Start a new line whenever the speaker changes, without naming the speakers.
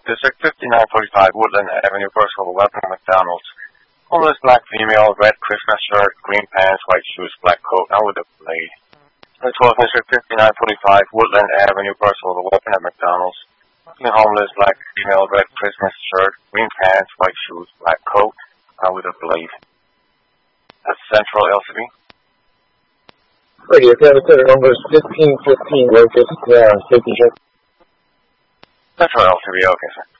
District 5945 Woodland Avenue, Bristol. Welcome to McDonald's. Homeless black female, red Christmas shirt, green pants, white shoes, black coat, now with a blade. 12th District 5945 Woodland Avenue, Bristol. Welcome at McDonald's. Homeless black female, red Christmas shirt, green pants, white shoes, black coat, now with a blade. That's Central LCB.
Radio Canada number 1515, locust, safety check.
Central LCB, okay, sir.